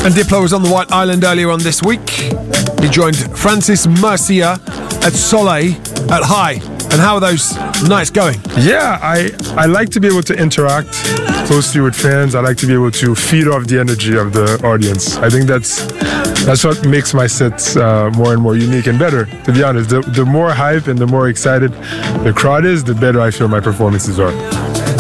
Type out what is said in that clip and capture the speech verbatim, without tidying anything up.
And Diplo was on the White Island earlier on this week. He joined Francis Mercier at Soleil at High. And how are those nights going? Yeah, I, I like to be able to interact closely with fans. I like to be able to feed off the energy of the audience. I think that's that's what makes my sets uh, more and more unique and better, to be honest. The, the more hype and the more excited the crowd is, the better I feel my performances are.